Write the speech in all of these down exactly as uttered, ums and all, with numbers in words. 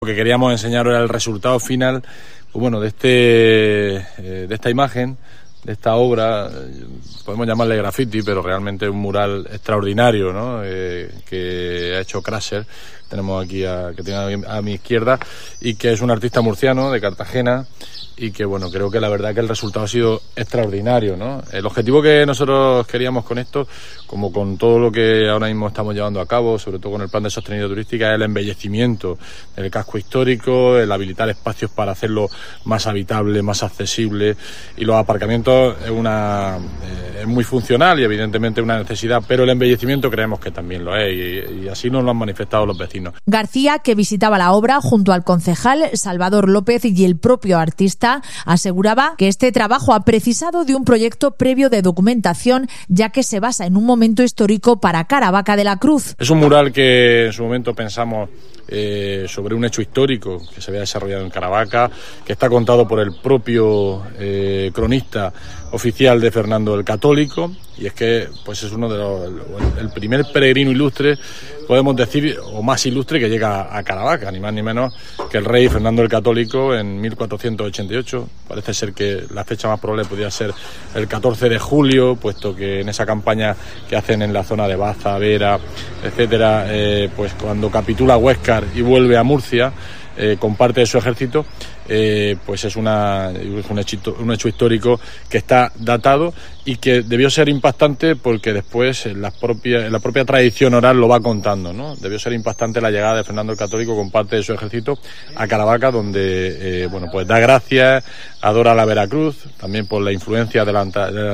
Lo que queríamos enseñaros era el resultado final, pues bueno, de este, eh, de esta imagen, de esta obra, podemos llamarle graffiti, pero realmente es un mural extraordinario, ¿no? Eh, que ha hecho Crasher, tenemos aquí a, que tiene a mi izquierda, y que es un artista murciano de Cartagena, y que bueno, creo que la verdad que el resultado ha sido extraordinario, ¿no? El objetivo que nosotros queríamos con esto, como con todo lo que ahora mismo estamos llevando a cabo, sobre todo con el plan de sostenibilidad turística, es el embellecimiento del casco histórico, el habilitar espacios para hacerlo más habitable, más accesible, y los aparcamientos es una eh, es muy funcional y evidentemente una necesidad, pero el embellecimiento creemos que también lo es, y, y así nos lo han manifestado los vecinos. García, que visitaba la obra junto al concejal Salvador López y el propio artista, aseguraba que este trabajo ha precisado de un proyecto previo de documentación, ya que se basa en un momento histórico para Caravaca de la Cruz. Es un mural que en su momento pensamos eh, sobre un hecho histórico que se había desarrollado en Caravaca, que está contado por el propio eh, cronista oficial de Fernando el Católico, y es que pues es uno de los el, el primer peregrino ilustre, podemos decir, o más ilustre, que llega a Caravaca, ni más ni menos que el rey Fernando el Católico en mil cuatrocientos ochenta y ocho. Parece ser que la fecha más probable podría ser el catorce de julio, puesto que en esa campaña que hacen en la zona de Baza, Vera, etcétera, eh, pues cuando capitula Huéscar y vuelve a Murcia eh, con parte de su ejército, eh, pues es, una, es un, hecho, un hecho histórico que está datado y que debió ser impactante porque después la propia, la propia tradición oral lo va contando, ¿no? Debió ser impactante la llegada de Fernando el Católico con parte de su ejército a Caravaca, donde eh, bueno, pues da gracias, adora la Veracruz, también por la influencia del,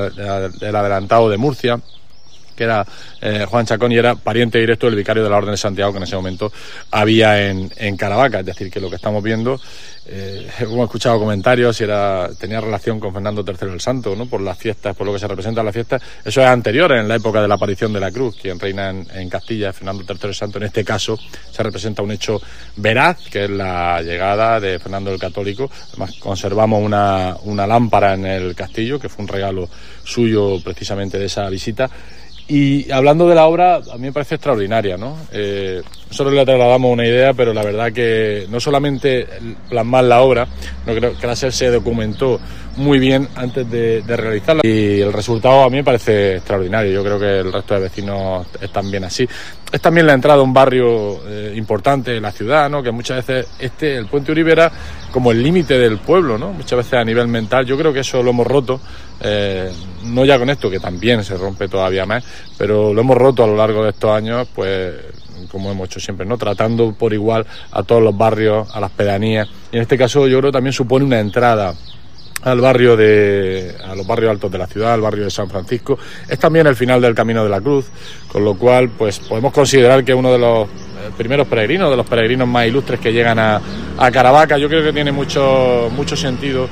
del adelantado de Murcia, que era eh, Juan Chacón, y era pariente directo del vicario de la Orden de Santiago que en ese momento había en, en Caravaca. Es decir, que lo que estamos viendo, eh, hemos escuchado comentarios si era tenía relación con Fernando tercero el Santo, ¿no? Por las fiestas, por lo que se representa en las fiestas. Eso es anterior, en la época de la aparición de la Cruz, quien reina en, en Castilla, Fernando tercero el Santo. En este caso se representa un hecho veraz, que es la llegada de Fernando el Católico. Además, conservamos una, una lámpara en el castillo, que fue un regalo suyo precisamente de esa visita. Y hablando de la obra, a mí me parece extraordinaria, ¿no? Eh, nosotros le trasladamos una idea, pero la verdad que no solamente plasmar la obra, no creo que Crasher se documentó muy bien antes de, de realizarla, y el resultado a mí me parece extraordinario. Yo creo que el resto de vecinos es también así. Es también la entrada a un barrio eh, importante en la ciudad, ¿no? Que muchas veces este, el Puente Uribe era como el límite del pueblo, ¿no? Muchas veces a nivel mental. Yo creo que eso lo hemos roto, eh, no ya con esto, que también se rompe todavía más, pero lo hemos roto a lo largo de estos años, pues como hemos hecho siempre, ¿no? Tratando por igual a todos los barrios, a las pedanías, y en este caso yo creo que también supone una entrada al barrio de, a los barrios altos de la ciudad, al barrio de San Francisco. Es también el final del Camino de la Cruz, con lo cual pues podemos considerar que uno de los primeros peregrinos, de los peregrinos más ilustres que llegan a, a Caravaca. Yo creo que tiene mucho, mucho sentido,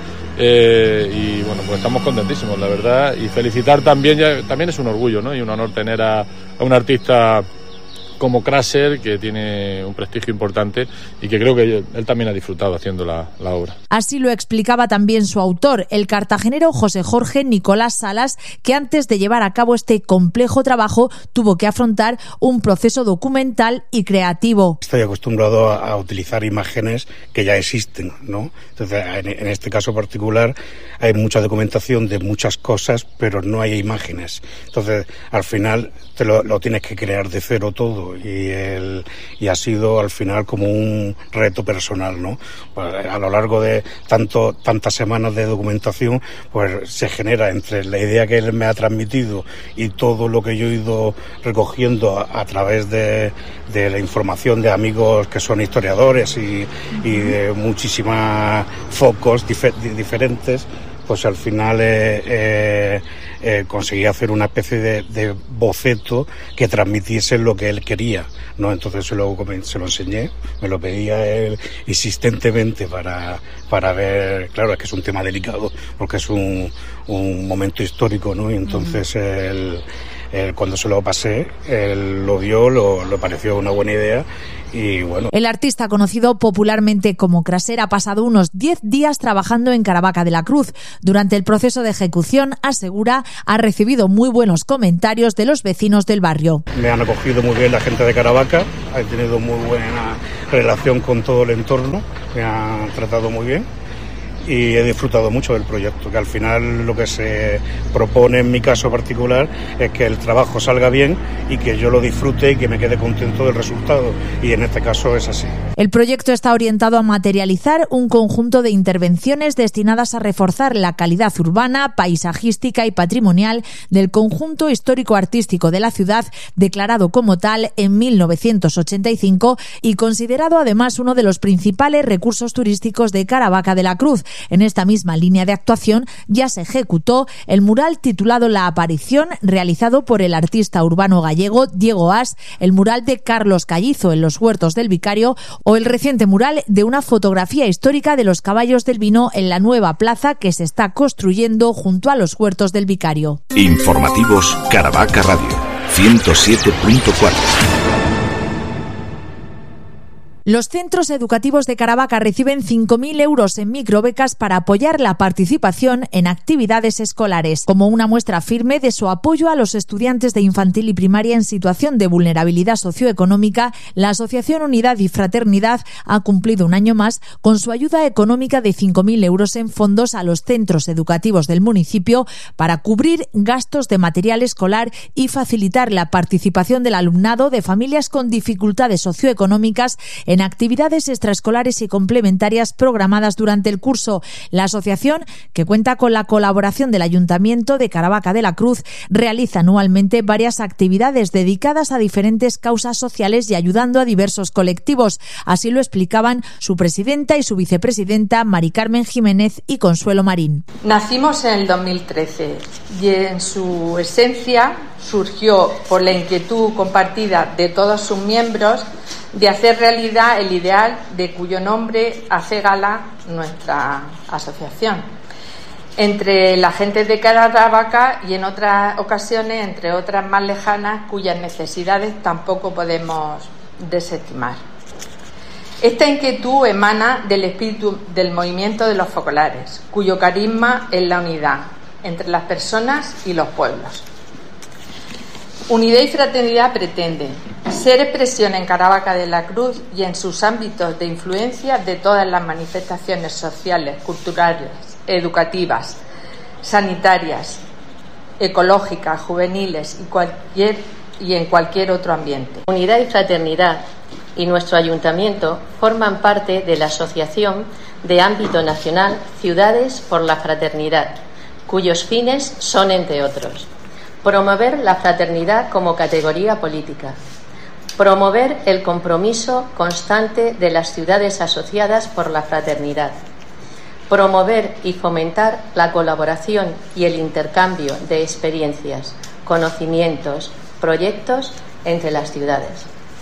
eh, y bueno, pues estamos contentísimos, la verdad, y felicitar también, ya, también es un orgullo, ¿no? Y un honor tener a, a un artista como Crasher, que tiene un prestigio importante y que creo que él también ha disfrutado haciendo la, la obra. Así lo explicaba también su autor, el cartagenero José Jorge Nicolás Salas, que antes de llevar a cabo este complejo trabajo tuvo que afrontar un proceso documental y creativo. Estoy acostumbrado a, a utilizar imágenes que ya existen, ¿no? Entonces, en, en este caso particular hay mucha documentación de muchas cosas, pero no hay imágenes. Entonces, al final te lo, lo tienes que crear de cero todo. Y, el, y ha sido al final como un reto personal, ¿no? Pues a lo largo de tanto, tantas semanas de documentación, pues se genera entre la idea que él me ha transmitido y todo lo que yo he ido recogiendo a, a través de, de la información de amigos que son historiadores y, y de muchísimos focos difer, diferentes, pues al final eh, eh, eh, conseguí hacer una especie de, de boceto que transmitiese lo que él quería, ¿no? Entonces se lo, se lo enseñé, me lo pedía él insistentemente para, para ver, claro, es que es un tema delicado, porque es un, un momento histórico, ¿no? Y entonces uh-huh. él, él, cuando se lo pasé, él lo dio, lo, lo pareció una buena idea. Y bueno. El artista, conocido popularmente como Craser, ha pasado unos diez días trabajando en Caravaca de la Cruz. Durante el proceso de ejecución, asegura, ha recibido muy buenos comentarios de los vecinos del barrio. Me han acogido muy bien la gente de Caravaca, he tenido muy buena relación con todo el entorno, me han tratado muy bien y he disfrutado mucho del proyecto, que al final lo que se propone en mi caso particular es que el trabajo salga bien y que yo lo disfrute y que me quede contento del resultado, y en este caso es así. El proyecto está orientado a materializar un conjunto de intervenciones destinadas a reforzar la calidad urbana, paisajística y patrimonial del conjunto histórico-artístico de la ciudad, declarado como tal en mil novecientos ochenta y cinco y considerado además uno de los principales recursos turísticos de Caravaca de la Cruz. En esta misma línea de actuación ya se ejecutó el mural titulado La Aparición, realizado por el artista urbano gallego Diego As, el mural de Carlos Callizo en los Huertos del Vicario o el reciente mural de una fotografía histórica de los caballos del vino en la nueva plaza que se está construyendo junto a los Huertos del Vicario. Informativos Caravaca Radio ciento siete punto cuatro. Los centros educativos de Caravaca reciben cinco mil euros en microbecas para apoyar la participación en actividades escolares, como una muestra firme de su apoyo a los estudiantes de infantil y primaria en situación de vulnerabilidad socioeconómica. La Asociación Unidad y Fraternidad ha cumplido un año más con su ayuda económica de cinco mil euros en fondos a los centros educativos del municipio para cubrir gastos de material escolar y facilitar la participación del alumnado de familias con dificultades socioeconómicas en en actividades extraescolares y complementarias programadas durante el curso. La asociación, que cuenta con la colaboración del Ayuntamiento de Caravaca de la Cruz, realiza anualmente varias actividades dedicadas a diferentes causas sociales y ayudando a diversos colectivos. Así lo explicaban su presidenta y su vicepresidenta, Mari Carmen Jiménez y Consuelo Marín. Nacimos en el dos mil trece y en su esencia surgió por la inquietud compartida de todos sus miembros de hacer realidad el ideal de cuyo nombre hace gala nuestra asociación. Entre la gente de Caravaca y en otras ocasiones, entre otras más lejanas, cuyas necesidades tampoco podemos desestimar. Esta inquietud emana del espíritu del movimiento de los focolares, cuyo carisma es la unidad entre las personas y los pueblos. Unidad y Fraternidad pretende ser expresión en Caravaca de la Cruz y en sus ámbitos de influencia de todas las manifestaciones sociales, culturales, educativas, sanitarias, ecológicas, juveniles y, cualquier, y en cualquier otro ambiente. Unidad y Fraternidad y nuestro ayuntamiento forman parte de la Asociación de Ámbito Nacional Ciudades por la Fraternidad, cuyos fines son, entre otros, promover la fraternidad como categoría política, promover el compromiso constante de las ciudades asociadas por la fraternidad, promover y fomentar la colaboración y el intercambio de experiencias, conocimientos, proyectos entre las ciudades,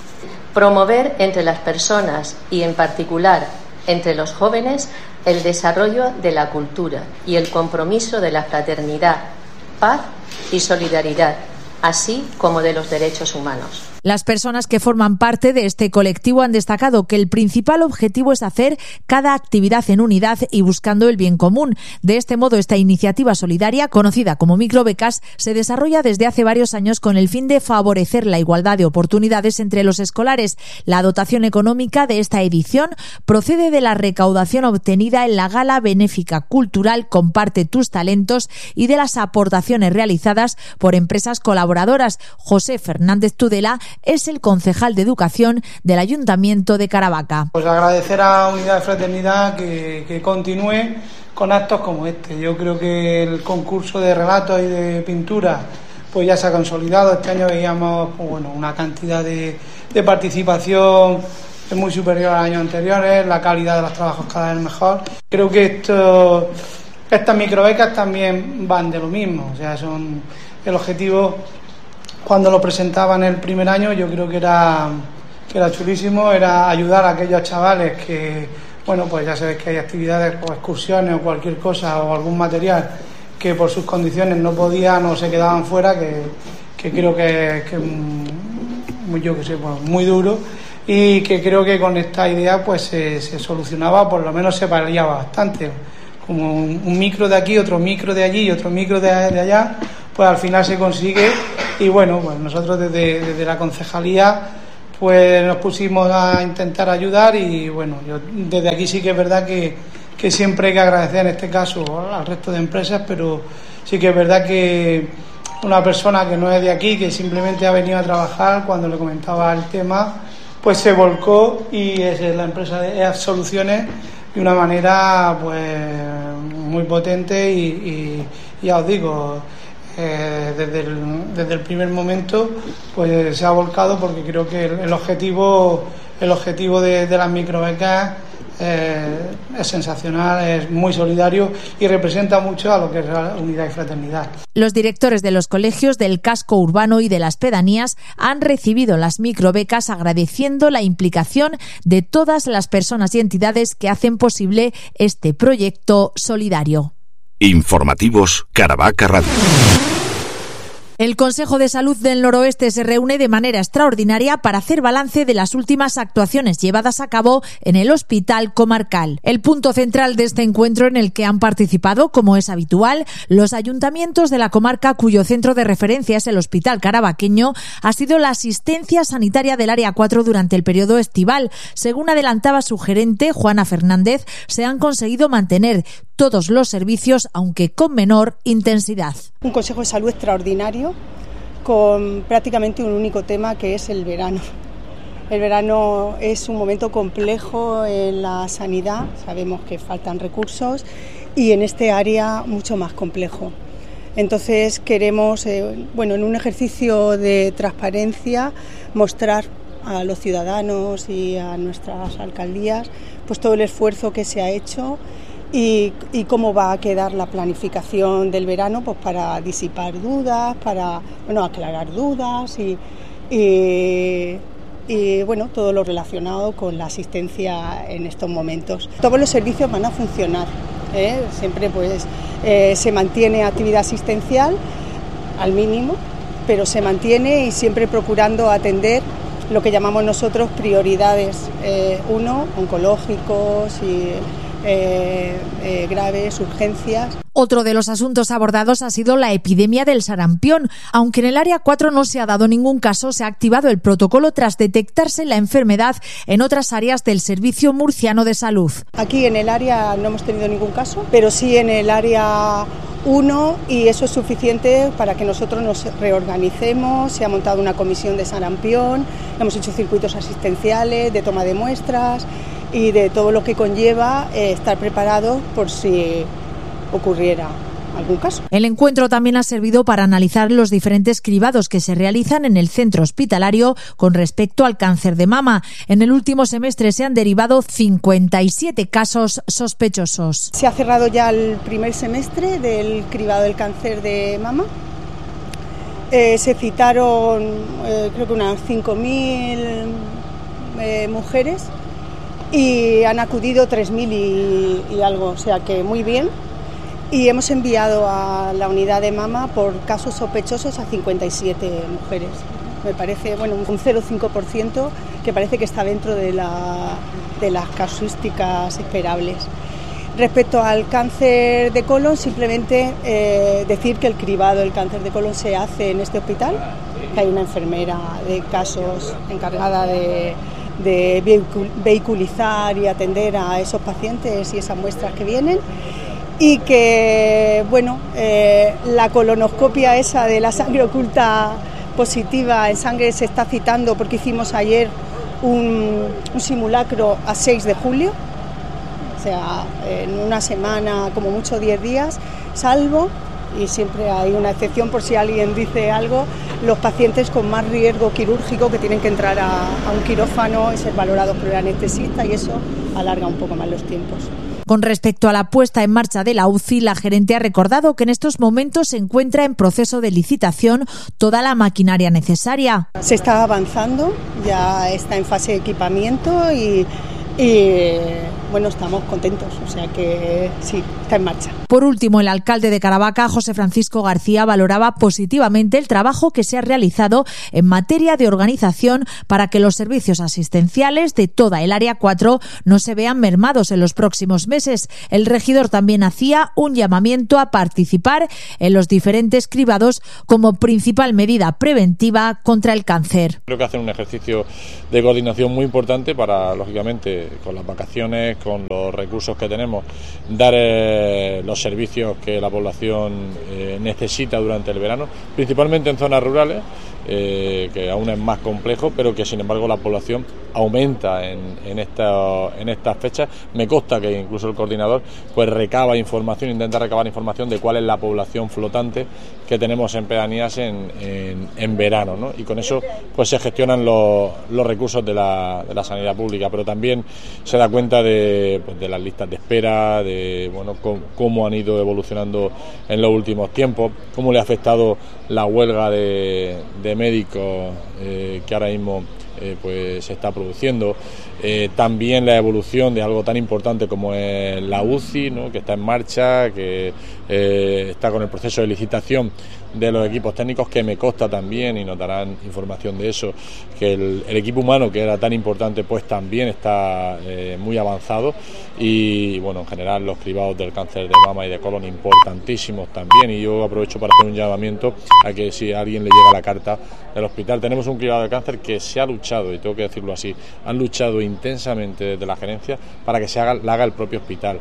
promover entre las personas y en particular entre los jóvenes el desarrollo de la cultura y el compromiso de la fraternidad, paz y solidaridad, así como de los derechos humanos. Las personas que forman parte de este colectivo han destacado que el principal objetivo es hacer cada actividad en unidad y buscando el bien común. De este modo, esta iniciativa solidaria, conocida como microbecas, se desarrolla desde hace varios años con el fin de favorecer la igualdad de oportunidades entre los escolares. La dotación económica de esta edición procede de la recaudación obtenida en la gala benéfica cultural Comparte tus talentos y de las aportaciones realizadas por empresas colaboradoras. José Fernández Tudela es el concejal de Educación del Ayuntamiento de Caravaca. Pues agradecer a Unidad de Fraternidad que, que continúe con actos como este. Yo creo que el concurso de relatos y de pintura pues ya se ha consolidado. Este año veíamos pues bueno, una cantidad de, de participación muy superior a años anteriores, la calidad de los trabajos cada vez mejor. Creo que esto, estas microbecas también van de lo mismo, o sea, son el objetivo. Cuando lo presentaban el primer año yo creo que era, que era chulísimo, era ayudar a aquellos chavales que, bueno, pues ya sabéis que hay actividades o excursiones o cualquier cosa o algún material que por sus condiciones no podían o se quedaban fuera, que, que creo que, que muy, yo que sé, pues, muy duro, y que creo que con esta idea pues se, se solucionaba, por lo menos se paliaba bastante, como un, un micro de aquí, otro micro de allí y otro micro de, de allá, pues al final se consigue. Y bueno, pues nosotros desde, desde la concejalía pues nos pusimos a intentar ayudar, y bueno, yo desde aquí sí que es verdad que, que siempre hay que agradecer en este caso al resto de empresas, pero sí que es verdad que una persona que no es de aquí, que simplemente ha venido a trabajar, cuando le comentaba el tema, pues se volcó, y es la empresa de E A F Soluciones, de una manera pues muy potente, y, y, y ya os digo, eh, desde, el, desde el primer momento pues se ha volcado, porque creo que el, el objetivo el objetivo de, de las microbecas eh, es sensacional, es muy solidario y representa mucho a lo que es la unidad y fraternidad. Los directores de los colegios del casco urbano y de las pedanías han recibido las microbecas, agradeciendo la implicación de todas las personas y entidades que hacen posible este proyecto solidario. Informativos Caravaca Radio. El Consejo de Salud del Noroeste se reúne de manera extraordinaria para hacer balance de las últimas actuaciones llevadas a cabo en el Hospital Comarcal. El punto central de este encuentro, en el que han participado, como es habitual, los ayuntamientos de la comarca, cuyo centro de referencia es el Hospital Carabaqueño, ha sido la asistencia sanitaria del Área cuatro durante el periodo estival. Según adelantaba su gerente, Juana Fernández, se han conseguido mantener todos los servicios, aunque con menor intensidad. Un Consejo de Salud extraordinario, con prácticamente un único tema, que es el verano. El verano es un momento complejo en la sanidad, sabemos que faltan recursos, y en este área mucho más complejo. Entonces queremos, eh, bueno, en un ejercicio de transparencia, mostrar a los ciudadanos y a nuestras alcaldías pues todo el esfuerzo que se ha hecho, Y, y cómo va a quedar la planificación del verano, pues para disipar dudas, para bueno, aclarar dudas y, y, y bueno, todo lo relacionado con la asistencia en estos momentos. Todos los servicios van a funcionar, ¿eh? Siempre pues eh, se mantiene actividad asistencial al mínimo, pero se mantiene, y siempre procurando atender lo que llamamos nosotros prioridades, eh, uno, oncológicos y Eh, eh, graves, urgencias. Otro de los asuntos abordados ha sido la epidemia del sarampión. Aunque en el área cuatro no se ha dado ningún caso, se ha activado el protocolo tras detectarse la enfermedad en otras áreas del Servicio Murciano de Salud. Aquí en el área no hemos tenido ningún caso, pero sí en el área uno, y eso es suficiente para que nosotros nos reorganicemos. Se ha montado una comisión de sarampión, hemos hecho circuitos asistenciales de toma de muestras y de todo lo que conlleva eh, estar preparados por si ocurriera algún caso. El encuentro también ha servido para analizar los diferentes cribados que se realizan en el centro hospitalario con respecto al cáncer de mama. En el último semestre se han derivado cincuenta y siete casos sospechosos. Se ha cerrado ya el primer semestre del cribado del cáncer de mama. Eh, se citaron eh, creo que unas cinco mil eh, mujeres, y han acudido tres mil y, y algo, o sea que muy bien. Y hemos enviado a la unidad de mama por casos sospechosos a cincuenta y siete mujeres. Me parece, bueno, un cero coma cinco por ciento que parece que está dentro de, la, de las casuísticas esperables. Respecto al cáncer de colon, simplemente eh, decir que el cribado del cáncer de colon se hace en este hospital, que hay una enfermera de casos encargada de... de vehiculizar y atender a esos pacientes y esas muestras que vienen, y que bueno eh, la colonoscopia esa de la sangre oculta positiva en sangre se está citando, porque hicimos ayer un, un simulacro a seis de julio, o sea, en una semana, como mucho diez días, salvo, y siempre hay una excepción por si alguien dice algo, los pacientes con más riesgo quirúrgico, que tienen que entrar a, a un quirófano y ser valorados por el anestesista, y eso alarga un poco más los tiempos. Con respecto a la puesta en marcha de la U C I, la gerente ha recordado que en estos momentos se encuentra en proceso de licitación toda la maquinaria necesaria. Se está avanzando, ya está en fase de equipamiento y, y bueno, estamos contentos, o sea que sí, está en marcha. Por último, el alcalde de Caravaca, José Francisco García, valoraba positivamente el trabajo que se ha realizado en materia de organización para que los servicios asistenciales de toda el área cuatro no se vean mermados en los próximos meses. El regidor también hacía un llamamiento a participar en los diferentes cribados como principal medida preventiva contra el cáncer. Creo que hacen un ejercicio de coordinación muy importante para, lógicamente, con las vacaciones, con los recursos que tenemos, dar eh, los servicios que la población eh, necesita durante el verano, principalmente en zonas rurales, eh, que aún es más complejo, pero que sin embargo la población aumenta en, en, esta, en estas fechas. Me consta que incluso el coordinador pues recaba información, intenta recabar información de cuál es la población flotante que tenemos en pedanías en, en, en verano, ¿no? Y con eso pues se gestionan los, los recursos de la, de la sanidad pública, pero también se da cuenta de, pues, de las listas de espera, de bueno cómo, cómo han ido evolucionando en los últimos tiempos, cómo le ha afectado la huelga de, de médicos eh, que ahora mismo Eh, pues se está produciendo, eh, también la evolución de algo tan importante como es la U C I, ¿no? Que está en marcha, que eh, está con el proceso de licitación de los equipos técnicos, que me consta también, y nos darán información de eso, que el, el equipo humano, que era tan importante, pues también está eh, muy avanzado. Y bueno, en general los cribados del cáncer de mama y de colon importantísimos también, y yo aprovecho para hacer un llamamiento a que si a alguien le llega la carta del hospital, tenemos un cribado de cáncer que se ha luchado, y tengo que decirlo así, han luchado intensamente desde la gerencia para que se haga, la haga el propio hospital.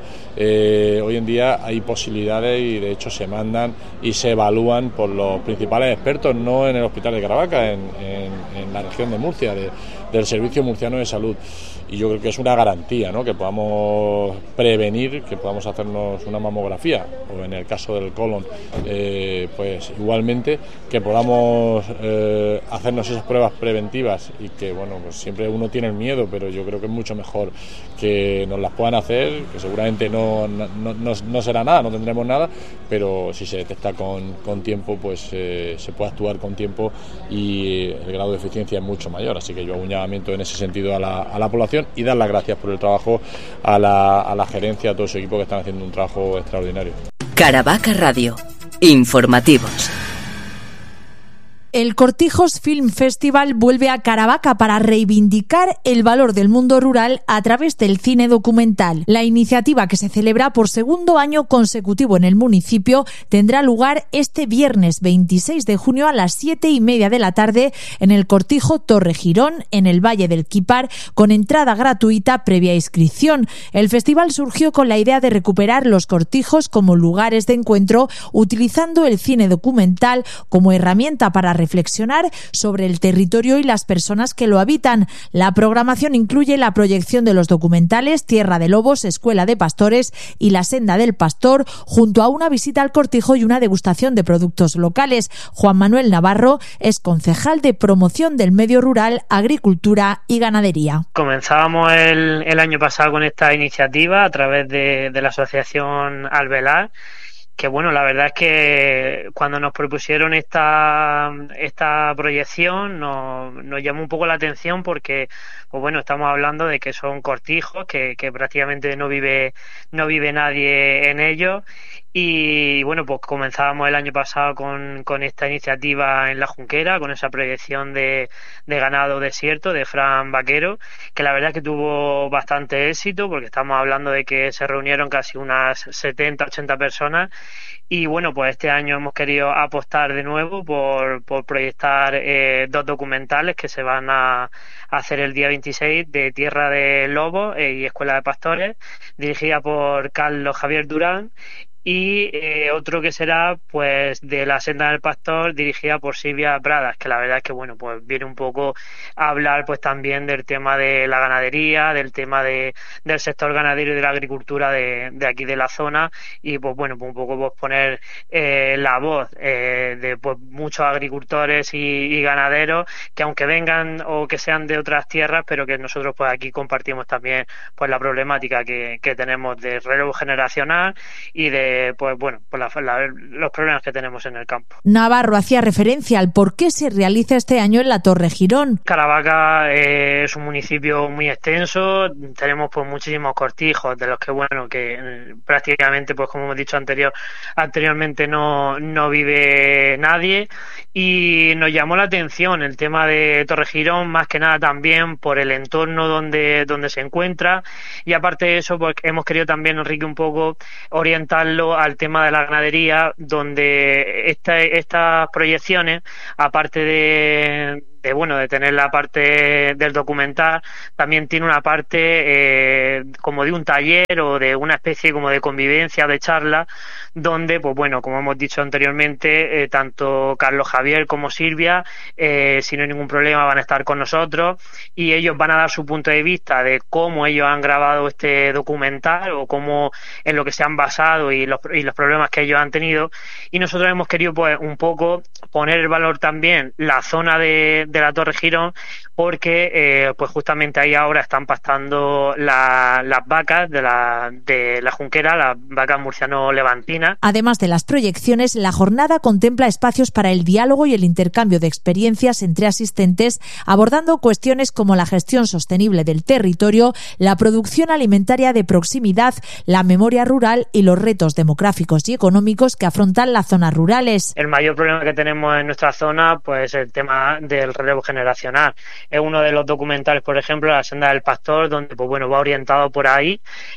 Eh, hoy en día hay posibilidades y de hecho se mandan y se evalúan por los principales expertos, no en el hospital de Caravaca, en, en, en la región de Murcia, de, del Servicio Murciano de Salud. Y yo creo que es una garantía, ¿no? Que podamos prevenir, que podamos hacernos una mamografía, o en el caso del colon, eh, pues igualmente, que podamos eh, hacernos esas pruebas preventivas, y que, bueno, pues siempre uno tiene el miedo, pero yo creo que es mucho mejor que nos las puedan hacer, que seguramente no, no, no, no será nada, no tendremos nada, pero si se detecta con, con tiempo, pues eh, se puede actuar con tiempo y el grado de eficiencia es mucho mayor. Así que yo hago un llamamiento en ese sentido a la, a la población, y dar las gracias por el trabajo a la, a la gerencia, a todo su equipo, que están haciendo un trabajo extraordinario. Caravaca Radio, informativos. El Cortijos Film Festival vuelve a Caravaca para reivindicar el valor del mundo rural a través del cine documental. La iniciativa, que se celebra por segundo año consecutivo en el municipio, tendrá lugar este viernes veintiséis de junio a las siete y media de la tarde en el Cortijo Torre Girón, en el Valle del Quipar, con entrada gratuita previa inscripción. El festival surgió con la idea de recuperar los cortijos como lugares de encuentro, utilizando el cine documental como herramienta para reflexionar sobre el territorio y las personas que lo habitan. La programación incluye la proyección de los documentales Tierra de Lobos, Escuela de Pastores y La Senda del Pastor, junto a una visita al cortijo y una degustación de productos locales. Juan Manuel Navarro es concejal de Promoción del Medio Rural, Agricultura y Ganadería. Comenzábamos el, el año pasado con esta iniciativa a través de, de la asociación Alvelar, que bueno, la verdad es que cuando nos propusieron esta esta proyección nos, nos llamó un poco la atención, porque pues bueno, estamos hablando de que son cortijos que, que prácticamente no vive no vive nadie en ellos. Y bueno, pues comenzábamos el año pasado con, con esta iniciativa en La Junquera, con esa proyección de, de ganado desierto de Fran Vaquero, que la verdad es que tuvo bastante éxito, porque estamos hablando de que se reunieron casi unas setenta, ochenta personas. Y bueno, pues este año hemos querido apostar de nuevo por, por proyectar eh, dos documentales que se van a, a hacer el día veintiséis, de Tierra de Lobos eh, y Escuela de Pastores, dirigida por Carlos Javier Durán, y eh, otro que será pues de La Senda del Pastor, dirigida por Silvia Pradas, que la verdad es que bueno, pues viene un poco a hablar pues también del tema de la ganadería, del tema de del sector ganadero y de la agricultura de, de aquí de la zona, y pues bueno, pues un poco pues poner eh, la voz eh, de pues muchos agricultores y, y ganaderos que, aunque vengan o que sean de otras tierras, pero que nosotros pues aquí compartimos también pues la problemática que, que tenemos de relevo generacional y de eh, pues bueno, por la, la, los problemas que tenemos en el campo. Navarro hacía referencia al por qué se realiza este año en la Torre Girón. Caravaca eh, es un municipio muy extenso, tenemos pues muchísimos cortijos de los que bueno que eh, prácticamente pues como hemos dicho anterior anteriormente no no vive nadie, y nos llamó la atención el tema de Torre Girón, más que nada también por el entorno donde donde se encuentra, y aparte de eso pues hemos querido también, Enrique, un poco orientarlo al tema de la ganadería, donde esta, estas proyecciones, aparte de de bueno de tener la parte del documental, también tiene una parte eh, como de un taller o de una especie como de convivencia, de charla, donde pues bueno, como hemos dicho anteriormente, eh, tanto Carlos Javier como Silvia, eh, si no hay ningún problema, van a estar con nosotros, y ellos van a dar su punto de vista de cómo ellos han grabado este documental o cómo en lo que se han basado y los, y los problemas que ellos han tenido, y nosotros hemos querido pues un poco poner el valor también la zona de de la Torre Girón, porque eh, pues justamente ahí ahora están pastando la, las vacas de la, de la Junquera, las vacas murciano-levantinas. Además de las proyecciones, la jornada contempla espacios para el diálogo y el intercambio de experiencias entre asistentes, abordando cuestiones como la gestión sostenible del territorio, la producción alimentaria de proximidad, la memoria rural y los retos demográficos y económicos que afrontan las zonas rurales. El mayor problema que tenemos en nuestra zona pues es el tema del relevo generacional. Es uno de los documentales, por ejemplo, La senda del pastor, donde pues bueno va orientado por ahí.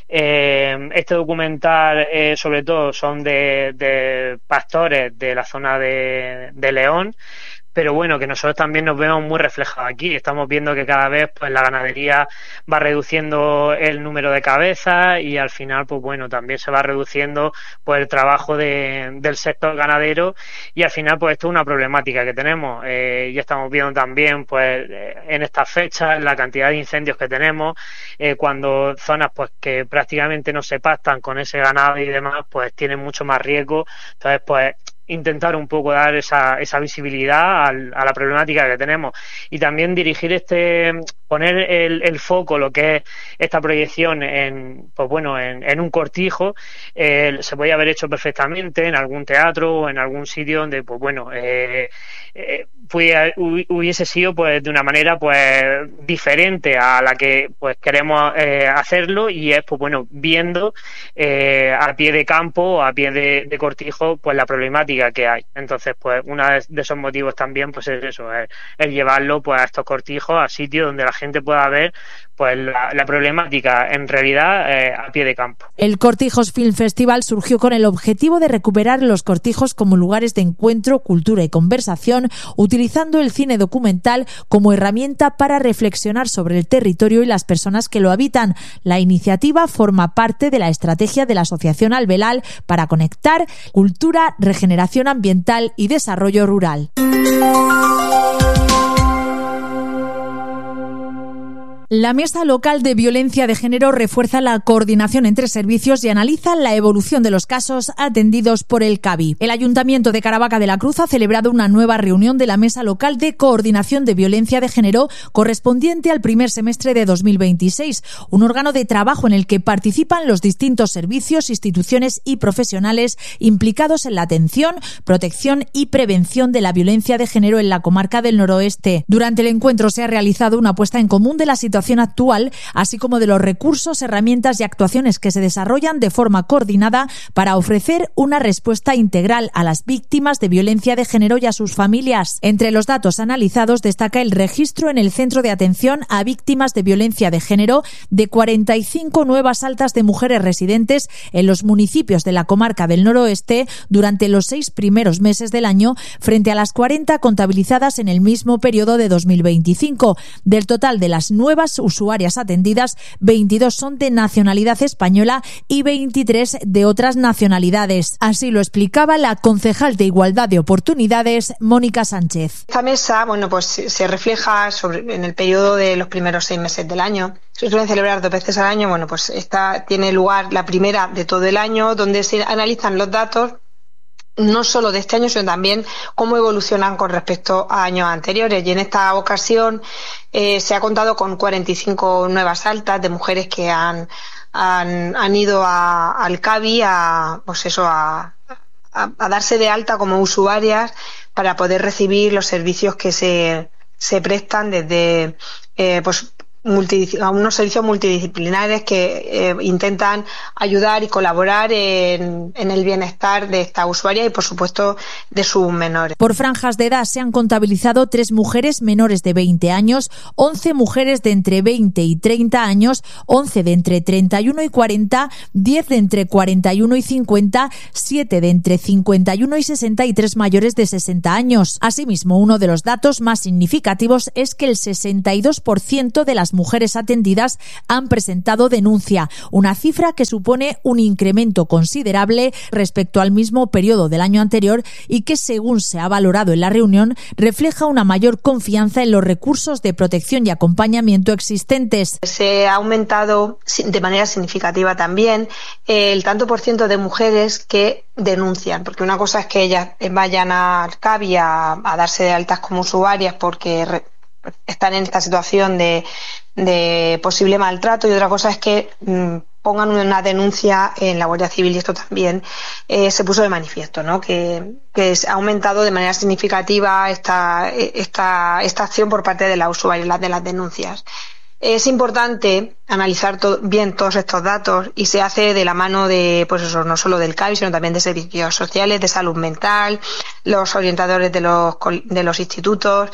Eh, este documental eh, sobre todo son de, de pastores de la zona de, de León, pero bueno, que nosotros también nos vemos muy reflejados aquí. Estamos viendo que cada vez pues la ganadería va reduciendo el número de cabezas, y al final pues bueno, también se va reduciendo pues el trabajo de, del sector ganadero, y al final pues esto es una problemática que tenemos. Eh, ya estamos viendo también pues en estas fechas la cantidad de incendios que tenemos, eh, cuando zonas pues que prácticamente no se pastan con ese ganado y demás pues tienen mucho más riesgo. Entonces pues intentar un poco dar esa, esa visibilidad al, a la problemática que tenemos, y también dirigir este, poner el, el foco, lo que es esta proyección en, pues bueno, en, en un cortijo. Eh, se podía haber hecho perfectamente en algún teatro o en algún sitio donde, pues bueno, eh, eh, pudiera, hubiese sido pues de una manera pues diferente a la que pues queremos eh, hacerlo, y es pues bueno, viendo eh, a pie de campo, a pie de, de cortijo, pues la problemática que hay. Entonces pues uno de esos motivos también pues es eso, es, es llevarlo pues a estos cortijos, a sitios donde la gente pueda ver pues la, la problemática en realidad eh, a pie de campo. El Cortijos Film Festival surgió con el objetivo de recuperar los cortijos como lugares de encuentro, cultura y conversación, utilizando el cine documental como herramienta para reflexionar sobre el territorio y las personas que lo habitan. La iniciativa forma parte de la estrategia de la Asociación Albelal para conectar cultura, regeneración ambiental y desarrollo rural. La Mesa Local de Violencia de Género refuerza la coordinación entre servicios y analiza la evolución de los casos atendidos por el C A B I. El Ayuntamiento de Caravaca de la Cruz ha celebrado una nueva reunión de la Mesa Local de Coordinación de Violencia de Género correspondiente al primer semestre de dos mil veintiséis, un órgano de trabajo en el que participan los distintos servicios, instituciones y profesionales implicados en la atención, protección y prevención de la violencia de género en la comarca del Noroeste. Durante el encuentro se ha realizado una puesta en común de la situación actual, así como de los recursos, herramientas y actuaciones que se desarrollan de forma coordinada para ofrecer una respuesta integral a las víctimas de violencia de género y a sus familias. Entre los datos analizados destaca el registro en el Centro de Atención a Víctimas de Violencia de Género de cuarenta y cinco nuevas altas de mujeres residentes en los municipios de la comarca del Noroeste durante los seis primeros meses del año, frente a las cuarenta contabilizadas en el mismo periodo de dos mil veinticinco. Del total de las nuevas usuarias atendidas, veintidós son de nacionalidad española y veintitrés de otras nacionalidades. Así lo explicaba la concejal de Igualdad de Oportunidades, Mónica Sánchez. Esta mesa, bueno, pues se refleja sobre, en el periodo de los primeros seis meses del año. Se suelen celebrar dos veces al año. Bueno, pues esta tiene lugar la primera de todo el año, donde se analizan los datos no solo de este año, sino también cómo evolucionan con respecto a años anteriores. Y en esta ocasión eh, se ha contado con cuarenta y cinco nuevas altas de mujeres que han, han, han ido a, al CABI a, pues eso, a, a, a darse de alta como usuarias para poder recibir los servicios que se, se prestan desde eh, pues multi, a unos servicios multidisciplinares que eh, intentan ayudar y colaborar en, en el bienestar de esta usuaria y, por supuesto, de sus menores. Por franjas de edad se han contabilizado tres mujeres menores de veinte años, once mujeres de entre veinte y treinta años, once de entre treinta y uno y cuarenta, diez de entre cuarenta y uno y cincuenta, siete de entre cincuenta y uno y sesenta y tres mayores de sesenta años. Asimismo, uno de los datos más significativos es que el sesenta y dos por ciento de las mujeres atendidas han presentado denuncia, una cifra que supone un incremento considerable respecto al mismo periodo del año anterior y que, según se ha valorado en la reunión, refleja una mayor confianza en los recursos de protección y acompañamiento existentes. Se ha aumentado de manera significativa también el tanto por ciento de mujeres que denuncian, porque una cosa es que ellas vayan al CABI a, a darse de altas como usuarias porque re, están en esta situación de, de posible maltrato, y otra cosa es que mmm, pongan una denuncia en la Guardia Civil, y esto también eh, se puso de manifiesto, ¿no? Que, que ha aumentado de manera significativa esta, esta, esta acción por parte de la usuaria, la de las denuncias. Es importante analizar to- bien todos estos datos, y se hace de la mano de, pues eso, no solo del CABI, sino también de servicios sociales, de salud mental, los orientadores de los, de los institutos,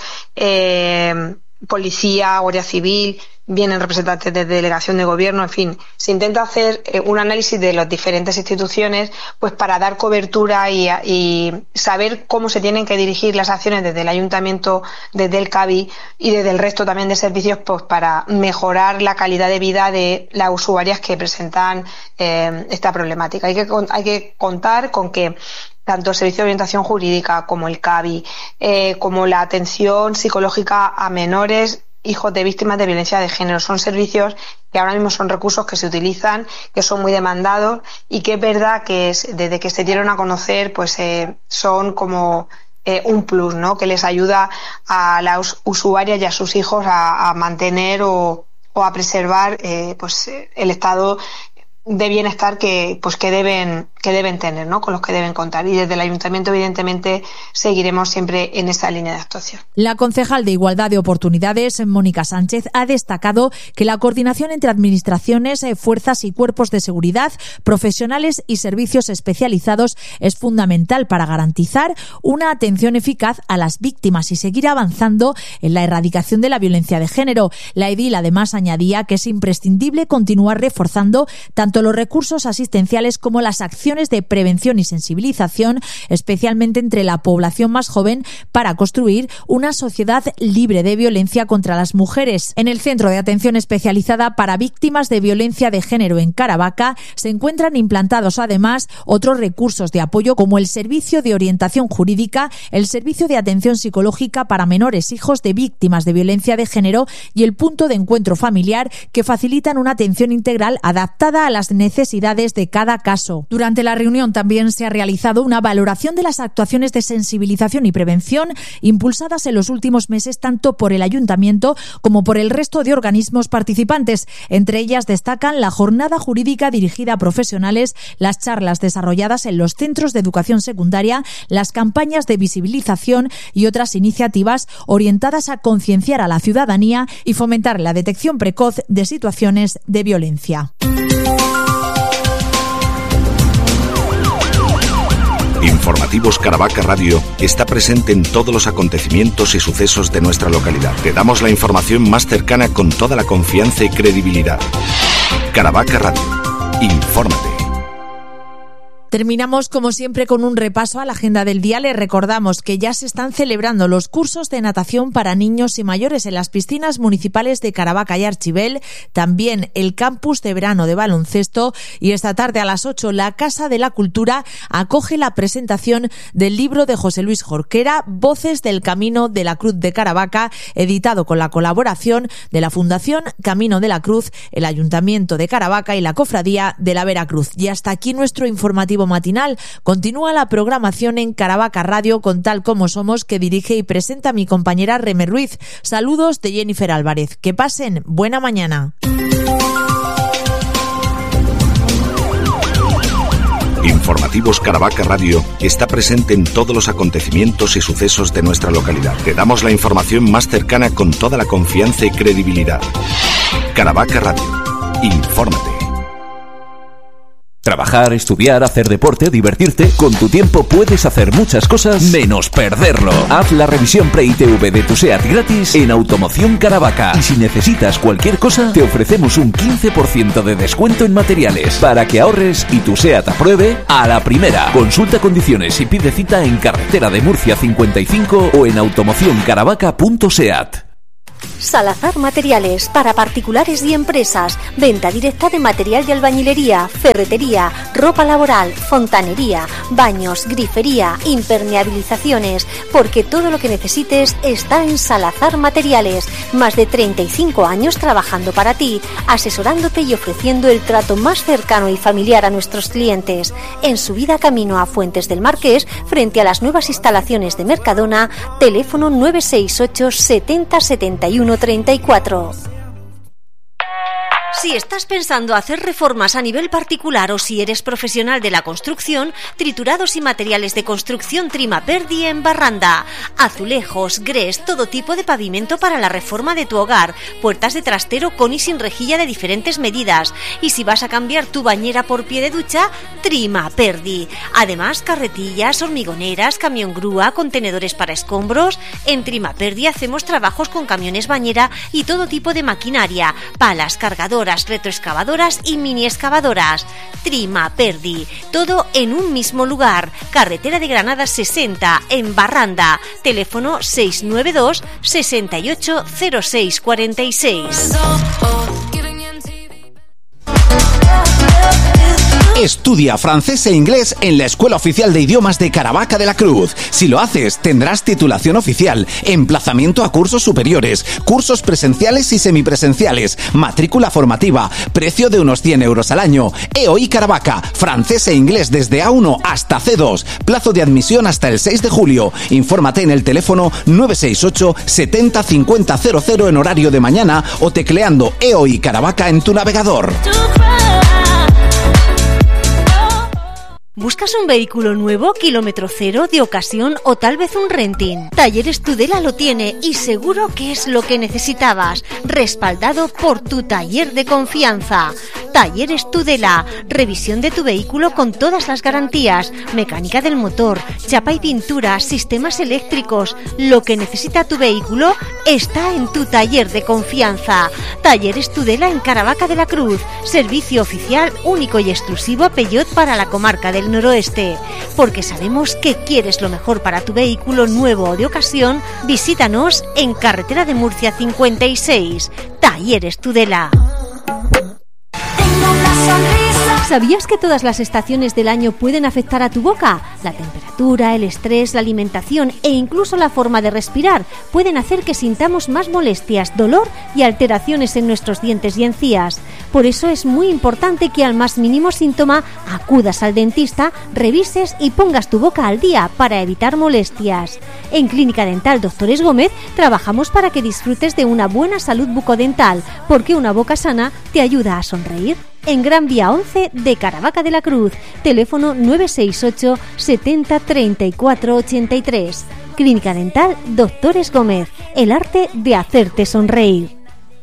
eh, policía, Guardia Civil, vienen representantes de delegación de gobierno, en fin, se intenta hacer eh, un análisis de las diferentes instituciones, pues para dar cobertura y, y saber cómo se tienen que dirigir las acciones desde el ayuntamiento, desde el CABI y desde el resto también de servicios, pues para mejorar la calidad de vida de las usuarias que presentan eh, esta problemática. Hay que, hay que contar con que tanto el Servicio de Orientación Jurídica como el CABI, eh, como la atención psicológica a menores hijos de víctimas de violencia de género, son servicios que ahora mismo son recursos que se utilizan, que son muy demandados, y que es verdad que es, desde que se dieron a conocer, pues eh, son como eh, un plus, ¿no? Que les ayuda a las usuarias y a sus hijos a, a mantener o, o a preservar eh, pues el estado de bienestar que pues que deben que deben tener, ¿no? Con los que deben contar, y desde el ayuntamiento evidentemente seguiremos siempre en esa línea de actuación. La concejal de Igualdad de Oportunidades, Mónica Sánchez, ha destacado que la coordinación entre administraciones, fuerzas y cuerpos de seguridad, profesionales y servicios especializados es fundamental para garantizar una atención eficaz a las víctimas y seguir avanzando en la erradicación de la violencia de género. La edil además añadía que es imprescindible continuar reforzando tanto los recursos asistenciales como las acciones de prevención y sensibilización, especialmente entre la población más joven, para construir una sociedad libre de violencia contra las mujeres. En el Centro de Atención Especializada para Víctimas de Violencia de Género en Caravaca se encuentran implantados además otros recursos de apoyo, como el Servicio de Orientación Jurídica, el Servicio de Atención Psicológica para menores hijos de víctimas de violencia de género y el Punto de Encuentro Familiar, que facilitan una atención integral adaptada a las necesidades de cada caso. Durante la reunión también se ha realizado una valoración de las actuaciones de sensibilización y prevención impulsadas en los últimos meses tanto por el Ayuntamiento como por el resto de organismos participantes. Entre ellas destacan la jornada jurídica dirigida a profesionales, las charlas desarrolladas en los centros de educación secundaria, las campañas de visibilización y otras iniciativas orientadas a concienciar a la ciudadanía y fomentar la detección precoz de situaciones de violencia. Informativos Caravaca Radio está presente en todos los acontecimientos y sucesos de nuestra localidad. Te damos la información más cercana con toda la confianza y credibilidad. Caravaca Radio. Infórmate. Terminamos, como siempre, con un repaso a la agenda del día. Les recordamos que ya se están celebrando los cursos de natación para niños y mayores en las piscinas municipales de Caravaca y Archibel, también el campus de verano de baloncesto, y esta tarde a las ocho la Casa de la Cultura acoge la presentación del libro de José Luis Jorquera, Voces del Camino de la Cruz de Caravaca, editado con la colaboración de la Fundación Camino de la Cruz, el Ayuntamiento de Caravaca y la Cofradía de la Veracruz. Y hasta aquí nuestro informativo matinal. Continúa la programación en Caravaca Radio con Tal Como Somos, que dirige y presenta mi compañera Remer Ruiz. Saludos de Jennifer Álvarez. Que pasen buena mañana. Informativos Caravaca Radio está presente en todos los acontecimientos y sucesos de nuestra localidad. Te damos la información más cercana con toda la confianza y credibilidad. Caravaca Radio. Infórmate. Trabajar, estudiar, hacer deporte, divertirte. Con tu tiempo puedes hacer muchas cosas menos perderlo. Haz la revisión Pre-I T V de tu SEAT gratis en Automoción Caravaca. Y si necesitas cualquier cosa, te ofrecemos un quince por ciento de descuento en materiales para que ahorres y tu SEAT apruebe a la primera. Consulta condiciones y pide cita en Carretera de Murcia cincuenta y cinco o en automoción caravaca punto seat. Salazar Materiales, para particulares y empresas. Venta directa de material de albañilería, ferretería, ropa laboral, fontanería, baños, grifería, impermeabilizaciones. Porque todo lo que necesites está en Salazar Materiales. Más de treinta y cinco años trabajando para ti, asesorándote y ofreciendo el trato más cercano y familiar a nuestros clientes. En subida camino a Fuentes del Marqués, frente a las nuevas instalaciones de Mercadona, teléfono nueve seis ocho setenta setenta y uno treinta y cuatro. Si estás pensando hacer reformas a nivel particular o si eres profesional de la construcción, Triturados y Materiales de Construcción Trimaperdi en Barranda. Azulejos, grés, todo tipo de pavimento para la reforma de tu hogar. Puertas de trastero con y sin rejilla de diferentes medidas. Y si vas a cambiar tu bañera por pie de ducha, Trimaperdi. Además, carretillas, hormigoneras, camión grúa, contenedores para escombros. En Trimaperdi hacemos trabajos con camiones bañera y todo tipo de maquinaria, palas, cargadoras, retroexcavadoras y mini excavadoras. Trimaperdi, todo en un mismo lugar. Carretera de Granada sesenta en Barranda. Teléfono seis nueve dos sesenta y ocho cero seis cuarenta y seis. Estudia francés e inglés en la Escuela Oficial de Idiomas de Caravaca de la Cruz. Si lo haces, tendrás titulación oficial, emplazamiento a cursos superiores, cursos presenciales y semipresenciales, matrícula formativa, precio de unos cien euros al año. E O I Caravaca, francés e inglés desde A uno hasta C dos. Plazo de admisión hasta el seis de julio. Infórmate en el teléfono nueve seis ocho setenta cincuenta cero cero en horario de mañana o tecleando E O I Caravaca en tu navegador. ¿Buscas un vehículo nuevo, kilómetro cero, de ocasión o tal vez un renting? Talleres Tudela lo tiene y seguro que es lo que necesitabas. Respaldado por tu taller de confianza. Talleres Tudela. Revisión de tu vehículo con todas las garantías. Mecánica del motor, chapa y pintura, sistemas eléctricos. Lo que necesita tu vehículo está en tu taller de confianza. Talleres Tudela en Caravaca de la Cruz. Servicio oficial único y exclusivo Peugeot para la comarca del noroeste. Porque sabemos que quieres lo mejor para tu vehículo nuevo o de ocasión, visítanos en Carretera de Murcia cincuenta y seis. Talleres Tudela. ¿Sabías que todas las estaciones del año pueden afectar a tu boca? La temperatura, el estrés, la alimentación e incluso la forma de respirar pueden hacer que sintamos más molestias, dolor y alteraciones en nuestros dientes y encías. Por eso es muy importante que al más mínimo síntoma acudas al dentista, revises y pongas tu boca al día para evitar molestias. En Clínica Dental Doctores Gómez trabajamos para que disfrutes de una buena salud bucodental, porque una boca sana te ayuda a sonreír. En Gran Vía once de Caravaca de la Cruz, teléfono nueve seis ocho setenta treinta y cuatro ochenta y tres. Clínica Dental Doctores Gómez, el arte de hacerte sonreír.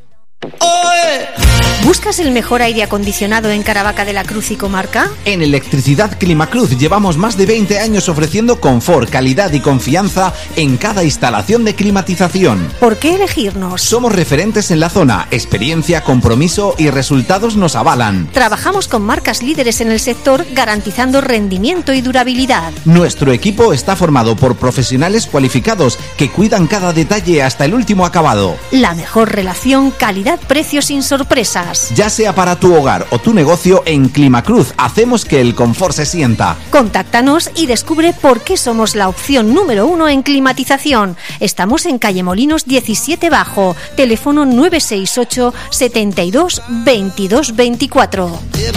¿Buscas el mejor aire acondicionado en Caravaca de la Cruz y comarca? En Electricidad Climacruz llevamos más de veinte años ofreciendo confort, calidad y confianza en cada instalación de climatización. ¿Por qué elegirnos? Somos referentes en la zona, experiencia, compromiso y resultados nos avalan. Trabajamos con marcas líderes en el sector garantizando rendimiento y durabilidad. Nuestro equipo está formado por profesionales cualificados que cuidan cada detalle hasta el último acabado. La mejor relación calidad-precio sin sorpresas. Ya sea para tu hogar o tu negocio, en Climacruz hacemos que el confort se sienta. Contáctanos y descubre por qué somos la opción número uno en climatización. Estamos en calle Molinos diecisiete Bajo, teléfono nueve seis ocho setenta y dos veintidós veinticuatro.